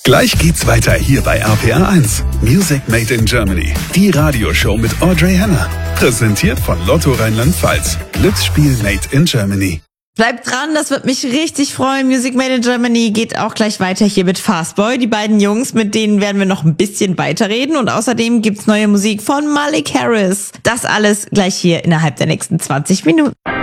Gleich geht's weiter hier bei RPR 1. Music Made in Germany. Die Radioshow mit Audrey Henner. Präsentiert von Lotto Rheinland-Pfalz. Glücksspiel Made in Germany. Bleibt dran, das wird mich richtig freuen. Music Made in Germany geht auch gleich weiter hier mit Fastboy. Die beiden Jungs, mit denen werden wir noch ein bisschen weiterreden. Und außerdem gibt's neue Musik von Malik Harris. Das alles gleich hier innerhalb der nächsten 20 Minuten.